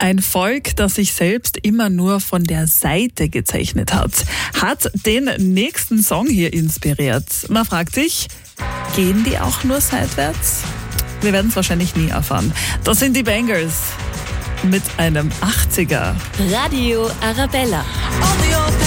Ein Volk, das sich selbst immer nur von der Seite gezeichnet hat den nächsten Song hier inspiriert. Man fragt sich, gehen die auch nur seitwärts? Wir werden es wahrscheinlich nie erfahren. Das sind die Bangles mit einem 80er. Radio Arabella.